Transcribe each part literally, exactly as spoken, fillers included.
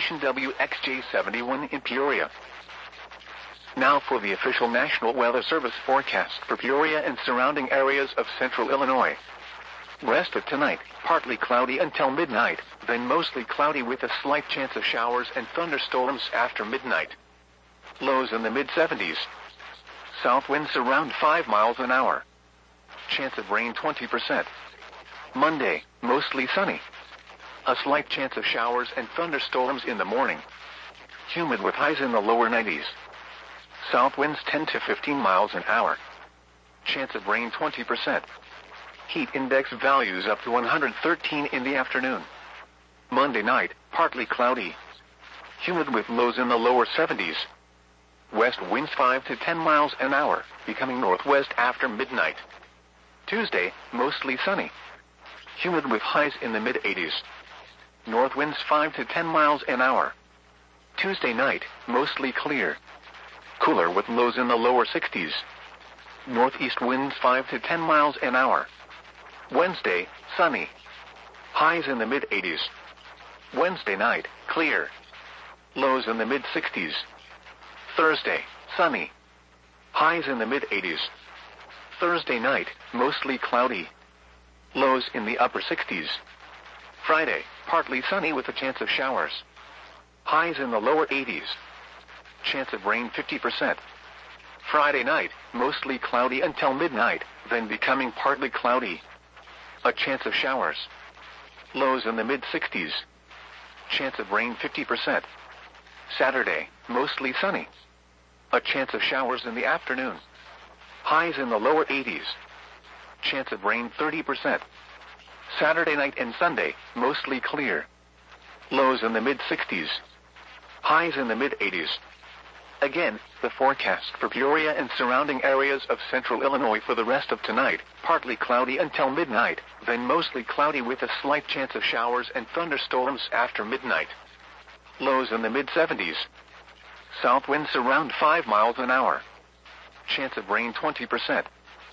station W X J seventy-one in Peoria. Now for the official National Weather Service forecast for Peoria and surrounding areas of central Illinois. Rest of tonight, partly cloudy until midnight, then mostly cloudy with a slight chance of showers and thunderstorms after midnight. Lows in the mid seventies. South winds around five miles an hour. Chance of rain twenty percent. Monday, mostly sunny. A slight chance of showers and thunderstorms in the morning. Humid with highs in the lower nineties. South winds ten to fifteen miles an hour. Chance of rain twenty percent. Heat index values up to one hundred thirteen in the afternoon. Monday night, partly cloudy. Humid with lows in the lower seventies. West winds five to ten miles an hour, becoming northwest after midnight. Tuesday, mostly sunny. Humid with highs in the mid eighties. North winds five to ten miles an hour. Tuesday night, mostly clear. Cooler with lows in the lower sixties. Northeast winds five to ten miles an hour. Wednesday, sunny. Highs in the mid eighties. Wednesday night, clear. Lows in the mid sixties. Thursday, sunny. Highs in the mid eighties. Thursday night, mostly cloudy. Lows in the upper sixties. Friday, partly sunny with a chance of showers. Highs in the lower eighties. Chance of rain fifty percent. Friday night, mostly cloudy until midnight, then becoming partly cloudy. A chance of showers. Lows in the mid sixties. Chance of rain fifty percent. Saturday, mostly sunny. A chance of showers in the afternoon. Highs in the lower eighties. Chance of rain thirty percent. Saturday night and Sunday, mostly clear. Lows in the mid sixties. Highs in the mid eighties. Again, the forecast for Peoria and surrounding areas of central Illinois for the rest of tonight, partly cloudy until midnight, then mostly cloudy with a slight chance of showers and thunderstorms after midnight. Lows in the mid seventies. South winds around five miles an hour. Chance of rain twenty percent.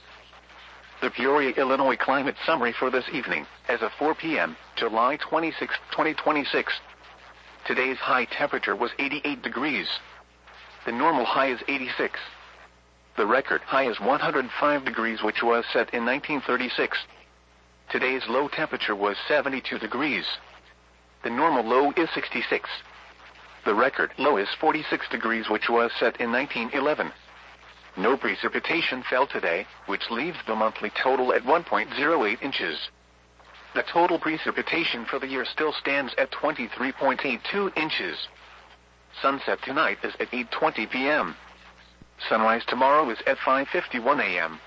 The Peoria, Illinois climate summary for this evening, as of four p m, July twenty-sixth, twenty twenty-six. Today's high temperature was eighty-eight degrees. The normal high is eighty-six. The record high is one hundred five degrees, which was set in nineteen thirty-six. Today's low temperature was seventy-two degrees. The normal low is sixty-six. The record low is forty-six degrees, which was set in nineteen eleven. No precipitation fell today, which leaves the monthly total at one point zero eight inches. The total precipitation for the year still stands at twenty-three point eight two inches. Sunset tonight is at eight twenty p m Sunrise tomorrow is at five fifty-one a m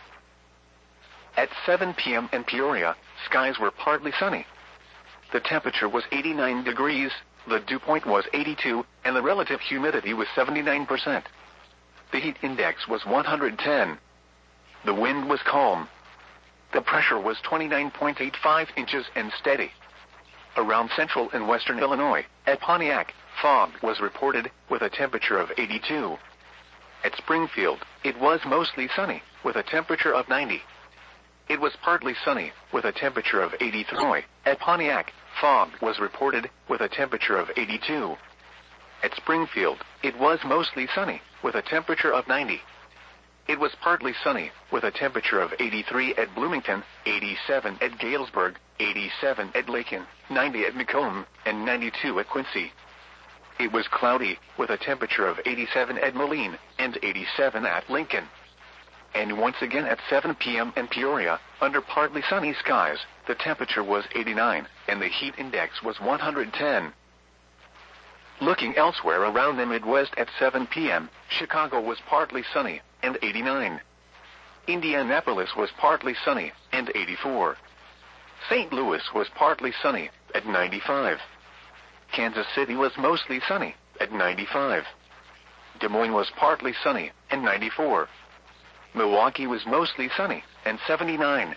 At seven p m in Peoria, skies were partly sunny. The temperature was eighty-nine degrees, the dew point was eighty-two, and the relative humidity was seventy-nine percent. The heat index was one hundred ten. The wind was calm. The pressure was twenty-nine point eight five inches and steady. Around central and western Illinois, at Pontiac, fog was reported with a temperature of eighty-two. At Springfield, it was mostly sunny with a temperature of ninety. It was partly sunny with a temperature of eighty-three. At Pontiac, fog was reported with a temperature of eighty-two. At Springfield, it was mostly sunny with a temperature of ninety. It was partly sunny with a temperature of eighty-three at Bloomington, eighty-seven at Galesburg, eighty-seven at Lakin, ninety at Macomb, and ninety-two at Quincy. It was cloudy with a temperature of eighty-seven at Moline and eighty-seven at Lincoln. And once again at seven p m in Peoria, under partly sunny skies, the temperature was eighty-nine, and the heat index was one hundred ten. Looking elsewhere around the Midwest at seven p m, Chicago was partly sunny and eighty-nine. Indianapolis was partly sunny and eighty-four. Saint Louis was partly sunny at ninety-five. Kansas City was mostly sunny at ninety-five. Des Moines was partly sunny and ninety-four. Milwaukee was mostly sunny and seventy-nine.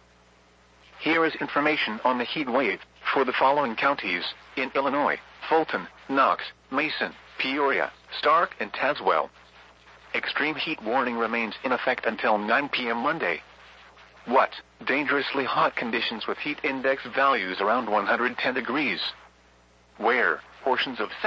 Here is information on the heat wave for the following counties in Illinois: Fulton, Knox, Mason, Peoria, Stark, and Tazewell. Extreme heat warning remains in effect until nine p m Monday. What? Dangerously hot conditions with heat index values around one hundred ten degrees. Where? Portions of